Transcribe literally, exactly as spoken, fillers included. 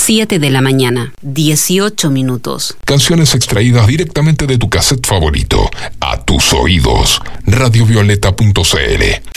siete de la mañana, dieciocho minutos. Canciones extraídas directamente de tu cassette favorito, a tus oídos. radiovioleta punto c l.